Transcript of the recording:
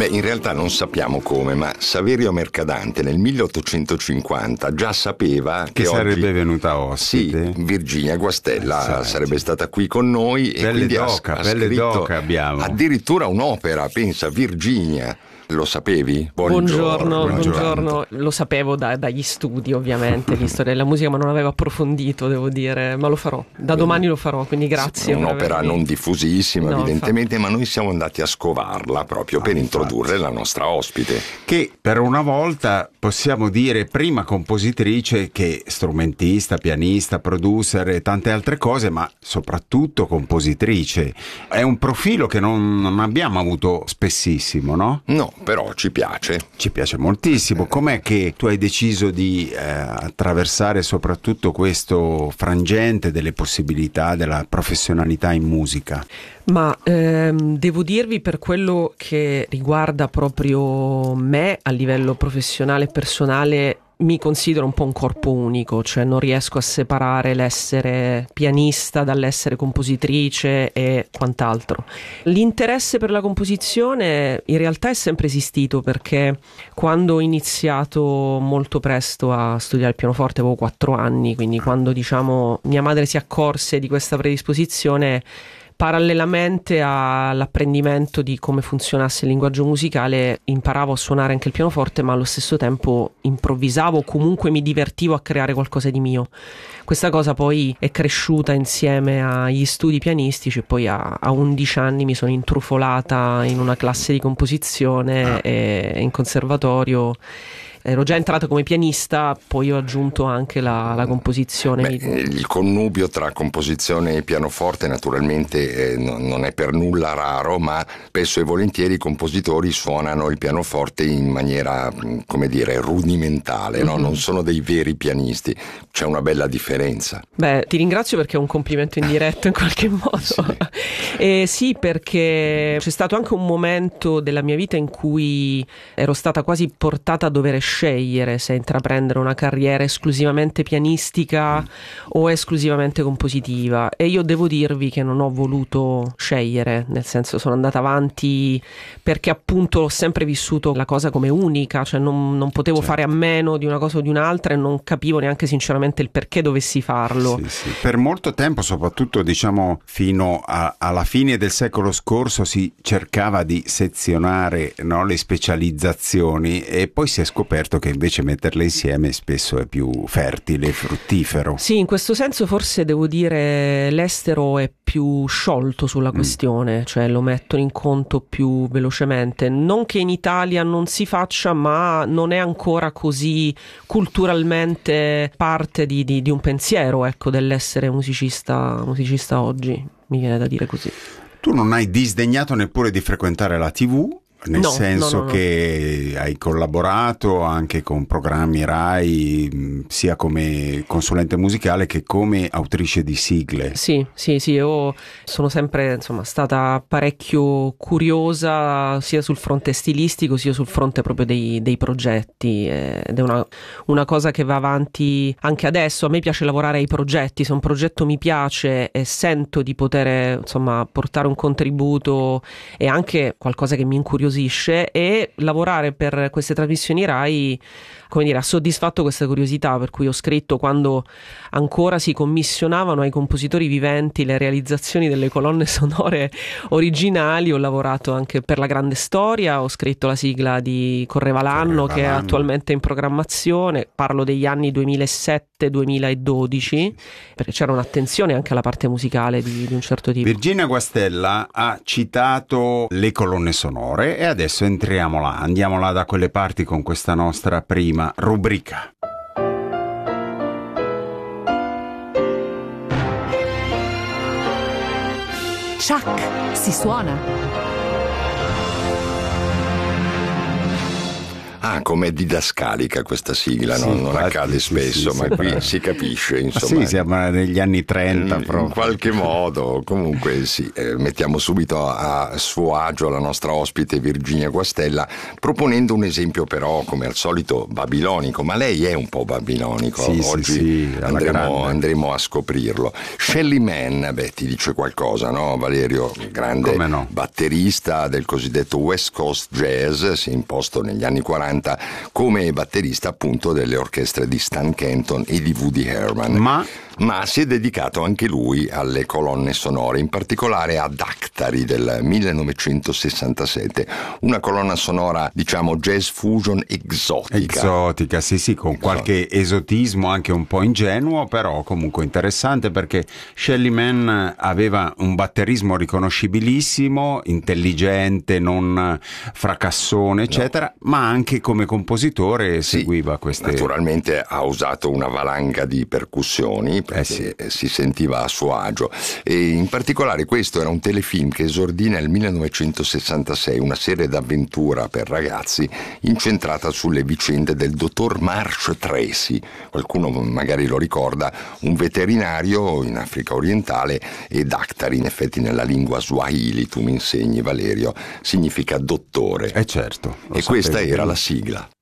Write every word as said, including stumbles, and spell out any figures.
Beh, in realtà non sappiamo come, ma Saverio Mercadante nel milleottocentocinquanta già sapeva che, che sarebbe oggi, venuta ospite. Sì, Virginia Guastella Esatto. sarebbe stata qui con noi. Belle e quindi doca, ha, ha belle scritto doca abbiamo. addirittura un'opera, pensa, Virginia. Lo sapevi? Buongiorno, Buongiorno. buongiorno. Lo sapevo da, dagli studi, ovviamente, di storia della musica, ma non avevo approfondito, devo dire, ma lo farò. Da domani lo farò, quindi grazie. Sì, un'opera avermi... non diffusissima, no, evidentemente, infatti. ma noi siamo andati a scovarla proprio ah, per infatti. introdurre la nostra ospite. Che per una volta possiamo dire prima compositrice che strumentista, pianista, producer e tante altre cose, ma soprattutto compositrice. È un profilo che non, non abbiamo avuto spessissimo, no? No, però ci piace. Ci piace moltissimo. Com'è che tu hai deciso di eh, attraversare soprattutto questo frangente delle possibilità della professionalità in musica? Ma ehm, devo dirvi, per quello che riguarda proprio me a livello professionale e personale, mi considero un po' un corpo unico, cioè non riesco a separare l'essere pianista dall'essere compositrice e quant'altro. L'interesse per la composizione in realtà è sempre esistito, perché quando ho iniziato molto presto a studiare il pianoforte avevo quattro anni, quindi quando, diciamo, mia madre si accorse di questa predisposizione, parallelamente all'apprendimento di come funzionasse il linguaggio musicale, imparavo a suonare anche il pianoforte, ma allo stesso tempo improvvisavo o comunque mi divertivo a creare qualcosa di mio. Questa cosa poi è cresciuta insieme agli studi pianistici e poi a, a undici anni mi sono intrufolata in una classe di composizione e in conservatorio. Ero già entrata come pianista, poi ho aggiunto anche la, la composizione. Beh, il connubio tra composizione e pianoforte naturalmente eh, no, non è per nulla raro, ma spesso e volentieri i compositori suonano il pianoforte in maniera, come dire, rudimentale, no? Mm-hmm. Non sono dei veri pianisti, c'è una bella differenza. Beh, ti ringrazio perché è un complimento indiretto in qualche modo. Sì. Eh, sì, perché c'è stato anche un momento della mia vita in cui ero stata quasi portata a dover scegliere se intraprendere una carriera esclusivamente pianistica mm. o esclusivamente compositiva, e io devo dirvi che non ho voluto scegliere, nel senso sono andata avanti perché appunto ho sempre vissuto la cosa come unica, cioè non, non potevo certo. fare a meno di una cosa o di un'altra e non capivo neanche sinceramente il perché dovessi farlo. Sì, sì. Per molto tempo, soprattutto diciamo fino a, alla fine del secolo scorso, si cercava di sezionare, no, le specializzazioni, e poi si è scoperto che invece metterle insieme spesso è più fertile, fruttifero. Sì, in questo senso forse devo dire l'estero è più sciolto sulla questione, mm. cioè lo mettono in conto più velocemente. Non che in Italia non si faccia, ma non è ancora così culturalmente parte di, di, di un pensiero, ecco, dell'essere musicista, musicista oggi, mi viene da dire così. Tu non hai disdegnato neppure di frequentare la tivù? Nel no, senso no, no, che no. hai collaborato anche con programmi Rai, sia come consulente musicale che come autrice di sigle. Sì, sì, sì, io sono sempre insomma stata parecchio curiosa sia sul fronte stilistico sia sul fronte proprio dei, dei progetti, ed è una, una cosa che va avanti anche adesso. A me piace lavorare ai progetti, se un progetto mi piace e sento di poter insomma portare un contributo e anche qualcosa che mi incuriosisce, e lavorare per queste trasmissioni Rai, come dire, ha soddisfatto questa curiosità, per cui ho scritto, quando ancora si commissionavano ai compositori viventi le realizzazioni delle colonne sonore originali, ho lavorato anche per La Grande Storia, ho scritto la sigla di Correva l'anno, Correva che l'anno. è attualmente in programmazione. Parlo degli anni duemilasette duemiladodici, perché c'era un'attenzione anche alla parte musicale di, di un certo tipo. Virginia Guastella ha citato le colonne sonore e adesso entriamo là, andiamo là da quelle parti con questa nostra prima rubrica. Ciak, si suona. Ah, com'è didascalica questa sigla, Sì, no? Non infatti, accade sì, spesso, sì, ma sembra- qui si capisce, Ma insomma. sì, siamo negli anni trenta in, proprio. in qualche modo, comunque sì, eh, mettiamo subito a, a suo agio la nostra ospite Virginia Guastella, proponendo un esempio però, come al solito, babilonico, ma lei è un po' babilonico, Sì, sì, oggi sì, alla andremo, grande. andremo a scoprirlo. Shelly Manne, beh, ti dice qualcosa, no Valerio? Grande Come no? batterista del cosiddetto West Coast Jazz, si è imposto negli anni quaranta come batterista appunto delle orchestre di Stan Kenton e di Woody Herman. Ma Ma si è dedicato anche lui alle colonne sonore, in particolare a Daktari del millenovecentosessantasette, una colonna sonora diciamo jazz fusion esotica. esotica, sì sì, con qualche esotismo anche un po' ingenuo, però comunque interessante, perché Shelly Manne aveva un batterismo riconoscibilissimo, intelligente, non fracassone, eccetera, no. Ma anche come compositore sì, seguiva queste... Naturalmente ha usato una valanga di percussioni, perché eh sì. si sentiva a suo agio, e in particolare questo era un telefilm che esordì nel millenovecentosessantasei, una serie d'avventura per ragazzi incentrata sulle vicende del dottor Marsh Tracy. Qualcuno magari lo ricorda, un veterinario in Africa orientale, e Daktari in effetti nella lingua swahili, tu mi insegni Valerio, significa dottore. Eh certo. E questa era la sigla.